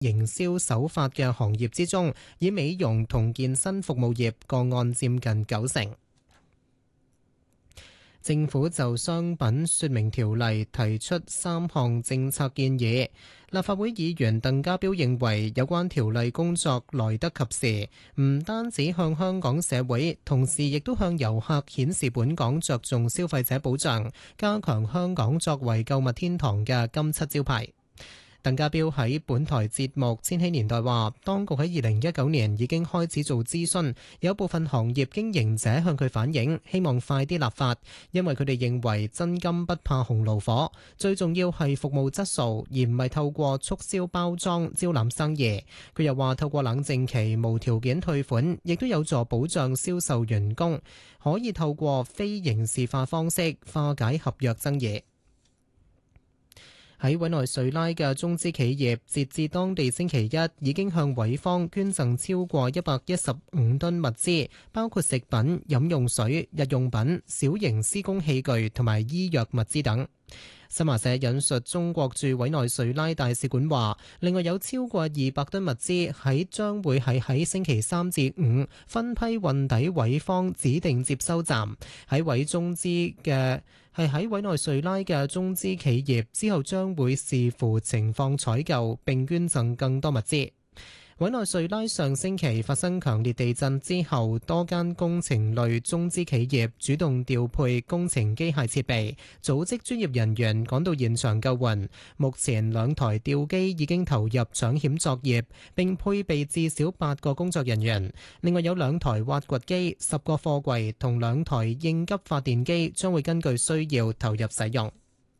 營銷手法嘅行業之中，以美容同健身服務業個案佔近90%。政府就商品說明條例提出3項政策建議。立法會議員鄧家彪認為有關條例工作來得及時，唔單止向香港社會，同時亦都向遊客顯示本港着重消費者保障，加強香港作為購物天堂嘅金漆招牌。鄧家彪喺本台節目《千禧年代》話，當局喺2019年已經開始做諮詢，有部分行業經營者向佢反映，希望快啲立法，因為佢哋認為真金不怕紅爐火，最重要係服務質素，而唔係透過促銷包裝招攬生意。佢又話，透過冷靜期無條件退款，亦都有助保障銷售員工，可以透過非刑事化方式化解合約爭議。喺委內瑞拉嘅中資企業，截至當地星期一已經向委方捐贈超過115噸物資，包括食品、飲用水、日用品、小型施工器具同埋醫藥物資等。新華社引述中國駐委內瑞拉大使館話，另外有超過200噸物資將會喺星期3至5分批運抵委方指定接收站。喺委內瑞拉嘅中資企業之後將會視乎情況採購並捐贈更多物資。委內瑞拉上星期發生強烈地震之後，多間工程類中資企業主動調配工程機械設備，組織專業人員趕到現場救援。目前2台吊機已經投入搶險作業，並配備至少8個工作人員。另外有2台挖掘機、10個貨櫃同2台應急發電機將會根據需要投入使用。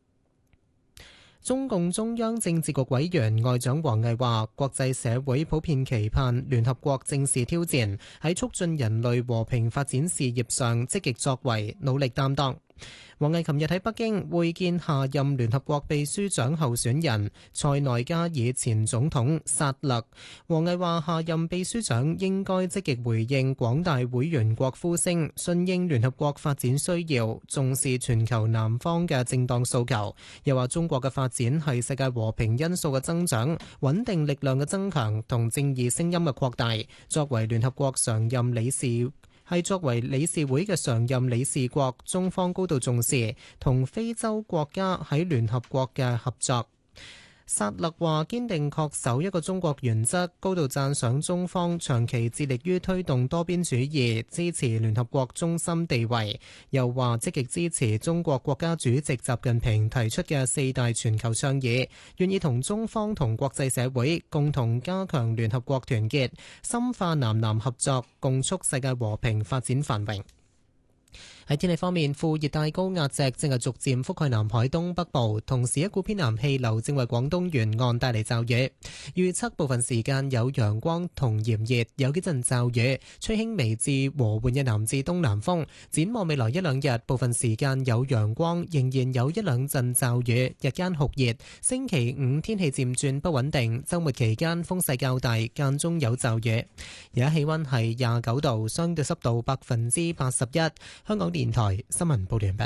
中共中央政治局委員外長王毅話，國際社會普遍期盼聯合國正視挑戰，喺促進人類和平發展事業上積極作為，努力擔當。王毅琴日喺北京會見下任聯合國秘書長候選人塞內加爾前總統薩勒。王毅話，下任秘書長應該積極回應廣大會員國呼聲，順應聯合國發展需要，重視全球南方嘅正當訴求。又話中國嘅發展係世界和平因素嘅增長、穩定力量嘅增強同正義聲音嘅擴大。作為聯合國常任理事作為理事會嘅常任理事國，中方高度重視同非洲國家喺聯合國嘅合作。薩勒話堅定恪守一個中國原則，高度讚賞中方長期致力於推動多邊主義，支持聯合國中心地位。又話積極支持中國國家主席習近平提出嘅4大全球倡議，願意同中方同國際社會共同加強聯合國團結，深化南南合作，共促世界和平發展繁榮。喺天氣方面，副熱帶高壓脊正係逐漸覆蓋南海東北部，同時一股偏南氣流正為廣東沿岸帶嚟驟雨。預測部分時間有陽光同炎熱，有幾陣驟雨，吹輕微至和緩嘅南至東南風。展望未來1-2日，部分時間有陽光，仍然有1-2陣驟雨，日間酷熱。星期5天氣漸轉不穩定，週末期間風勢較大，間中有驟雨。而家氣溫係29度，相對濕度81%。香港電台新聞報道完畢。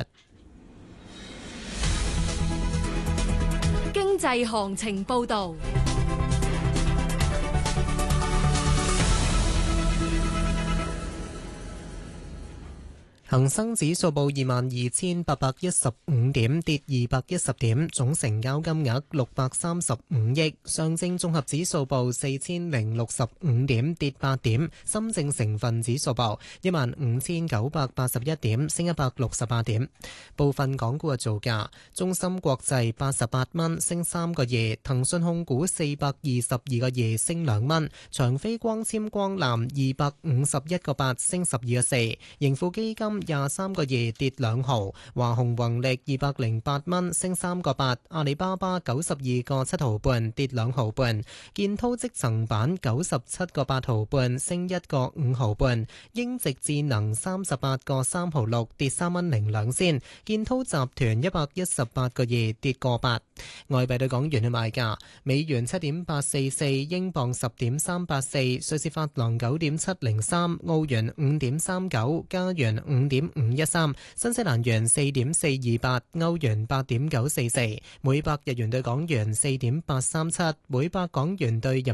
經濟行情報道。 恒生指數報22,815點，跌210點，總成交金額635億。上證綜合指數報4,065點，跌8點。深證成分指數報15,981點，升168點。部分港股嘅造價：中芯國際88蚊，升3個2；騰訊控股422個2，升2蚊；長飛光纖光纜251個8，升12個4；盈富基金23個2，跌2毫；華虹宏力208蚊，升3個8；阿里巴巴92個7毫半，跌2毫半；建滔積層板97個8毫半，升1個5毫半；英直智能38個3毫6，跌3蚊零2仙；建滔集團118個2，跌個8。外幣對港元嘅賣價：美元7.844，英鎊10.384，瑞士法郎9.703，澳元5.39，加元5 4.513，新西蘭元4.428，歐元8.944，每百日元對港元4.837，每百港元對人